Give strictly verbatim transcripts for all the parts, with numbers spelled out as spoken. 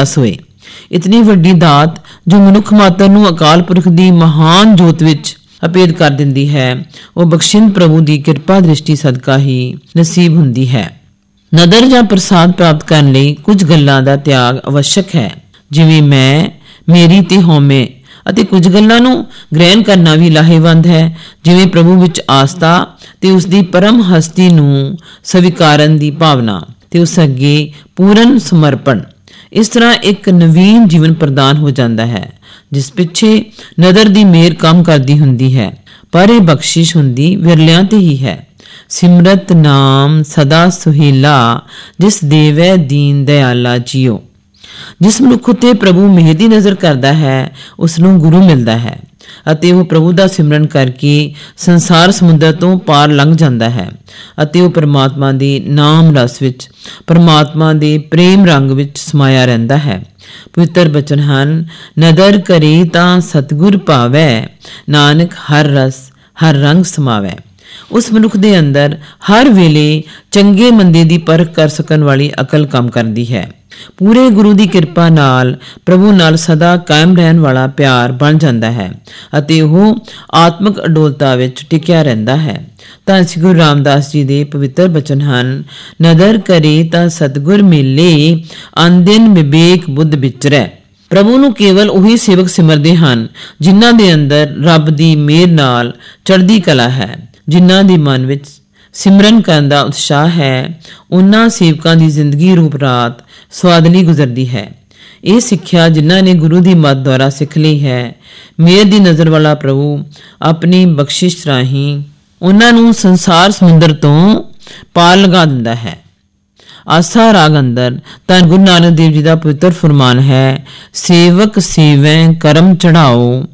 रस होए। इतनी वड्डी दात जो मनुख मात्र नूं अकाल पुरख दी महान जोत विच अभेद कर दिंदी है, वो बख्शिंद प्रभु दी किरपा दृष्टि सदका ही नसीब हुंदी है। नदर जां प्रसाद प्राप्त करन लई कुछ गल्लां दा त्याग आवश्यक है, जिवें मैं, मेरी ते हौमे, ਅਤੇ ਕੁਝ ਗੱਲਾਂ ਨੂੰ ਗ੍ਰਹਿਣ ਕਰਨਾ ਵੀ ਲਾਹੇਵੰਦ ਹੈ, ਜਿਵੇਂ ਪ੍ਰਭੂ ਵਿੱਚ ਆਸਥਾ ਤੇ ਉਸ ਦੀ ਪਰਮ ਹਸਤੀ ਨੂੰ ਸਵੀਕਾਰਨ ਦੀ ਭਾਵਨਾ ਤੇ ਉਸ ਅੱਗੇ ਪੂਰਨ ਸਮਰਪਣ। ਇਸ ਤਰ੍ਹਾਂ ਇੱਕ ਨਵੀਨ ਜੀਵਨ ਪ੍ਰਦਾਨ ਹੋ ਜਾਂਦਾ ਹੈ, ਜਿਸ ਪਿੱਛੇ ਨਦਰ ਦੀ ਮਿਹਰ ਕੰਮ ਕਰਦੀ ਹੁੰਦੀ ਹੈ, ਪਰ ਇਹ ਬਖਸ਼ਿਸ਼ ਹੁੰਦੀ ਵਿਰਲਿਆਂ ਤੇ ਹੀ ਹੈ। ਸਿਮਰਤ ਨਾਮ ਸਦਾ ਸੁਹੇਲਾ, ਜਿਸ ਦੇਵੈ ਦੀਨ ਦਇਆਲਾ ਜੀਓ। ਜਿਸ ਮਨੁੱਖ ਉੱਤੇ ਪ੍ਰਭੂ ਮਿਹਰ ਦੀ ਨਜ਼ਰ ਕਰਦਾ ਹੈ, ਉਸ ਨੂੰ ਗੁਰੂ ਮਿਲਦਾ ਹੈ ਅਤੇ ਉਹ ਪ੍ਰਭੂ ਦਾ ਸਿਮਰਨ ਕਰਕੇ ਸੰਸਾਰ ਸਮੁੰਦਰ ਤੋਂ ਪਾਰ ਲੰਘ ਜਾਂਦਾ ਹੈ ਅਤੇ ਉਹ ਪਰਮਾਤਮਾ ਦੇ ਨਾਮ ਰਸ ਵਿੱਚ, ਪਰਮਾਤਮਾ ਦੇ ਪ੍ਰੇਮ ਰੰਗ ਵਿੱਚ ਸਮਾਇਆ ਰਹਿੰਦਾ ਹੈ। ਪਵਿੱਤਰ ਬਚਨ ਹਨ, ਨਦਰ ਕਰੇ ਤਾਂ ਸਤਿਗੁਰ ਭਾਵੈ, ਨਾਨਕ ਹਰ ਰਸ ਹਰ ਰੰਗ ਸਮਾਵੈ। ਉਸ ਮਨੁੱਖ ਦੇ ਅੰਦਰ ਹਰ ਵੇਲੇ ਚੰਗੇ ਮੰਦੇ ਦੀ ਪਰਖ ਕਰ ਸਕਣ ਵਾਲੀ ਅਕਲ ਕੰਮ ਕਰਦੀ ਹੈ। ਪੂਰੇ ਗੁਰੂ ਦੀ ਕਿਰਪਾ ਨਾਲ ਪ੍ਰਭੂ ਨਾਲ ਸਦਾ ਕਾਇਮ ਰਹਿਣ ਵਾਲਾ ਪਿਆਰ ਬਣ ਜਾਂਦਾ ਹੈ ਅਤੇ ਉਹ ਆਤਮਿਕ ਅਡੋਲਤਾ ਵਿੱਚ ਟਿਕਿਆ ਰਹਿੰਦਾ ਹੈ। ਤਾਂ ਸ੍ਰੀ ਗੁਰੂ ਰਾਮਦਾਸ ਜੀ ਦੇ ਪਵਿੱਤਰ ਬਚਨ ਹਨ, ਨਦਰ ਕਰੇ ਤਾਂ ਸਤਿਗੁਰ ਮਿਲੇ, ਅਨਦਿਨ ਵਿਵੇਕ ਬੁੱਧ ਵਿਚਰੈ। ਪ੍ਰਭੂ ਨੂੰ ਕੇਵਲ ਉਹੀ ਸੇਵਕ ਸਿਮਰਦੇ ਹਨ ਜਿਨ੍ਹਾਂ ਦੇ ਅੰਦਰ ਰੱਬ ਦੀ ਮਿਹਰ ਨਾਲ ਚੜ੍ਹਦੀ ਕਲਾ ਹੈ, ਜਿਨ੍ਹਾਂ ਦੇ ਮਨ ਵਿੱਚ ਸਿਮਰਨ ਕਰਨ ਦਾ ਉਤਸ਼ਾਹ ਹੈ। ਉਹਨਾਂ ਸੇਵਕਾਂ ਦੀ ਜ਼ਿੰਦਗੀ ਰੂਪ ਰਾਤ ਸਵਾਦਲੀ ਗੁਜ਼ਰਦੀ ਹੈ। ਇਹ ਸਿੱਖਿਆ ਜਿਨ੍ਹਾਂ ਨੇ ਗੁਰੂ ਦੀ ਮੱਤ ਦੁਆਰਾ ਸਿੱਖ ਲਈ ਹੈ, ਮਿਹਰ ਦੀ ਨਜ਼ਰ ਵਾਲਾ ਪ੍ਰਭੂ ਆਪਣੀ ਬਖਸ਼ਿਸ਼ ਰਾਹੀਂ ਉਹਨਾਂ ਨੂੰ ਸੰਸਾਰ ਸਮੁੰਦਰ ਤੋਂ ਪਾਰ ਲਗਾ ਦਿੰਦਾ ਹੈ। ਆਸਾ ਰਾਗ ਅੰਦਰ ਧੰਨ ਗੁਰੂ ਨਾਨਕ ਦੇਵ ਜੀ ਦਾ ਪਵਿੱਤਰ ਫੁਰਮਾਨ ਹੈ, ਸੇਵਕ ਸੇਵੈ ਕਰਮ ਚੜਾਓ,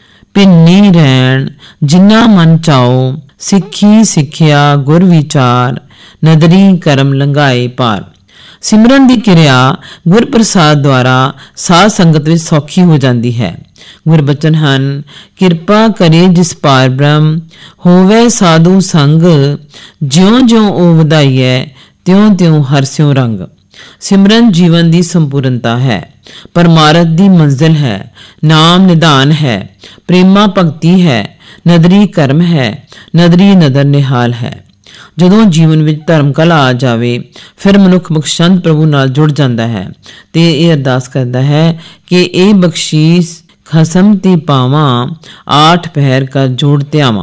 ਭਿੰਨੀ ਰਹਿਣ ਜਿਨ੍ਹਾਂ ਮਨ ਚਾਓ, ਸਿੱਖੀ ਸਿੱਖਿਆ ਗੁਰ ਵਿਚਾਰ, ਨਦਰੀ ਕਰਮ ਲੰਘਾਏ ਪਾਰ। ਸਿਮਰਨ ਦੀ ਕਿਰਿਆ ਗੁਰ ਪ੍ਰਸਾਦ ਦੁਆਰਾ ਸਾਧ ਸੰਗਤ ਵਿੱਚ ਸੌਖੀ ਹੋ ਜਾਂਦੀ ਹੈ। ਗੁਰਬਚਨ ਹਨ, ਕਿਰਪਾ ਕਰੇ ਜਿਸ ਪਾਰ ਬ੍ਰਹਮ, ਹੋਵੇ ਸਾਧੂ ਸੰਗ, ਜਿਉਂ ਜਿਉਂ ਉਹ ਵਧਾਈਐ, ਤਿਉਂ ਤਿਉਂ ਹਰਸਿਉ ਰੰਗ। ਸਿਮਰਨ ਜੀਵਨ ਦੀ ਸੰਪੂਰਨਤਾ ਹੈ, ਪਰਮਾਰਥ ਦੀ ਮੰਜ਼ਿਲ ਹੈ, ਨਾਮ ਨਿਧਾਨ ਹੈ, ਪ੍ਰੇਮਾ ਭਗਤੀ ਹੈ, ਨਦਰੀ ਕਰਮ ਹੈ, ਨਦਰੀ ਨਦਰ ਨਿਹਾਲ ਹੈ। ਜਦੋਂ ਜੀਵਨ ਵਿੱਚ ਧਰਮ ਕਲਾ ਆ ਜਾਵੇ, ਫਿਰ ਮਨੁੱਖ ਬਖਸ਼ੰਦ ਪ੍ਰਭੂ ਨਾਲ ਜੁੜ ਜਾਂਦਾ ਹੈ ਤੇ ਇਹ ਅਰਦਾਸ ਕਰਦਾ ਹੈ ਕਿ ਇਹ ਬਖਸ਼ੀਸ਼ ਖਸਮ ਤੇ ਪਾਵਾਂ, ਆਠ ਪਹਿਰ ਕਰ ਜੋੜ ਧਿਆਵਾਂ।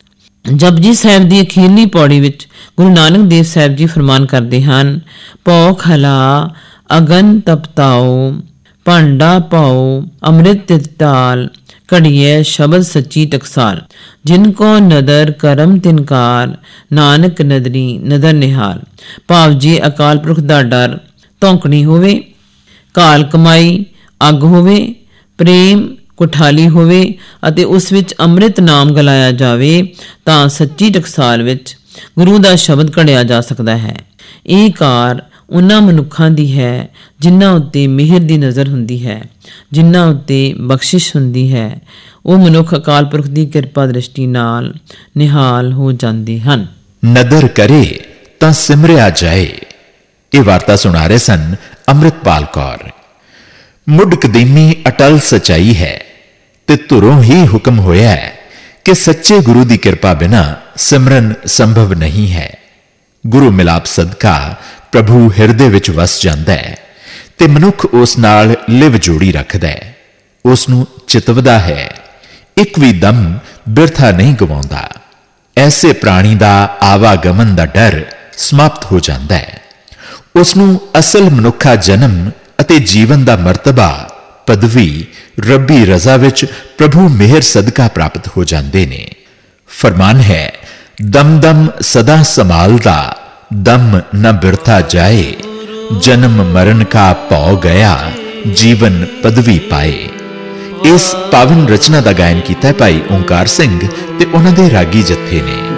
ਜਪਜੀ ਸਾਹਿਬ ਦੀ ਅਖੀਰਲੀ ਪੌੜੀ ਵਿੱਚ ਗੁਰੂ ਨਾਨਕ ਦੇਵ ਸਾਹਿਬ ਜੀ ਫਰਮਾਨ ਕਰਦੇ ਹਨ, ਭਉ ਖਲਾ ਅਗਨ ਤਪਤਾਓ, ਭਾਂਡਾ ਪਾਓ ਅੰਮ੍ਰਿਤ ਤਿਤਾਲ, ਘੜੀਏ ਸ਼ਬਦ ਸੱਚੀ ਟਕਸਾਲ। ਜਿਨ ਕੋ ਨਦਰ ਕਰਮ ਤਿਨਕਾਰ, ਨਾਨਕ ਨਦਰੀ ਨਦਰ ਨਿਹਾਲ। ਭਾਵ ਜੇ ਅਕਾਲ ਪੁਰਖ ਦਾ ਡਰ ਧੌਂਕਣੀ ਹੋਵੇ, ਕਾਲ ਕਮਾਈ ਅੱਗ ਹੋਵੇ, ਪ੍ਰੇਮ ਕੁਠਾਲੀ ਹੋਵੇ ਅਤੇ ਉਸ ਵਿੱਚ ਅੰਮ੍ਰਿਤ ਨਾਮ ਗਲਾਇਆ ਜਾਵੇ, ਤਾਂ ਸੱਚੀ ਟਕਸਾਲ ਵਿੱਚ ਗੁਰੂ ਦਾ ਸ਼ਬਦ ਘੜਿਆ ਜਾ ਸਕਦਾ ਹੈ। ਇਹ ਕਾਰ ਉਹਨਾਂ ਮਨੁੱਖਾਂ ਦੀ ਹੈ ਜਿਨ੍ਹਾਂ ਉੱਤੇ ਮਿਹਰ ਦੀ ਨਜ਼ਰ ਹੁੰਦੀ ਹੈ, ਜਿਨ੍ਹਾਂ ਉੱਤੇ ਬਖਸ਼ਿਸ਼ ਹੁੰਦੀ ਹੈ। ਉਹ ਮਨੁੱਖ ਅਕਾਲ ਪੁਰਖ ਦੀ ਕਿਰਪਾ ਦ੍ਰਿਸ਼ਟੀ ਨਾਲ ਨਿਹਾਲ ਹੋ ਜਾਂਦੇ ਹਨ। ਨਦਰ ਕਰੇ ਤਾਂ ਸਿਮਰਿਆ ਜਾਏ। ਇਹ ਵਾਰਤਾ ਸੁਣਾ ਰਹੇ ਸਨ ਅੰਮ੍ਰਿਤਪਾਲ ਕੌਰ। ਮੁੱਢ ਕਦੀਮੀ ਅਟਲ ਸਚਾਈ ਹੈ ਤੇ ਧੁਰੋਂ ਹੀ ਹੁਕਮ ਹੋਇਆ ਹੈ ਕਿ ਸੱਚੇ ਗੁਰੂ ਦੀ ਕਿਰਪਾ ਬਿਨਾਂ ਸਿਮਰਨ ਸੰਭਵ ਨਹੀਂ ਹੈ। ਗੁਰੂ ਮਿਲਾਪ ਸਦਕਾ ਪ੍ਰਭੂ ਹਿਰਦੇ ਵਿੱਚ ਵਸ ਜਾਂਦਾ ਹੈ ਤੇ ਮਨੁੱਖ ਉਸ ਨਾਲ ਲਿਵ ਜੋੜੀ ਰੱਖਦਾ ਹੈ, ਉਸ ਨੂੰ ਚਿਤਵਦਾ ਹੈ, ਇੱਕ ਵੀ ਦਮ ਬਿਰਥਾ ਨਹੀਂ ਗਵਾਉਂਦਾ। ਐਸੇ ਪ੍ਰਾਣੀ ਦਾ ਆਵਾਗਮਨ ਦਾ ਡਰ ਸਮਾਪਤ ਹੋ ਜਾਂਦਾ ਹੈ। ਉਸ ਨੂੰ ਅਸਲ ਮਨੁੱਖਾ ਜਨਮ ਅਤੇ ਜੀਵਨ ਦਾ ਮਰਤਬਾ, ਪਦਵੀ ਰੱਬੀ ਰਜ਼ਾ ਵਿੱਚ ਪ੍ਰਭੂ ਮਿਹਰ ਸਦਕਾ ਪ੍ਰਾਪਤ ਹੋ ਜਾਂਦੇ ਨੇ। ਫਰਮਾਨ ਹੈ, ਦਮ ਦਮ ਸਦਾ ਸੰਭਾਲਦਾ, ਦਮ ਨ ਬਿਰਥਾ ਜਾਏ, ਜਨਮ ਮਰਨ ਕਾ ਭਉ ਗਿਆ, ਜੀਵਨ ਪਦਵੀ ਪਾਏ। ਇਸ ਪਾਵਨ ਰਚਨਾ ਦਾ ਗਾਇਨ ਕੀਤਾ ਭਾਈ ਓਂਕਾਰ ਸਿੰਘ ਤੇ ਉਹਨਾਂ ਦੇ ਰਾਗੀ ਜੱਥੇ ਨੇ।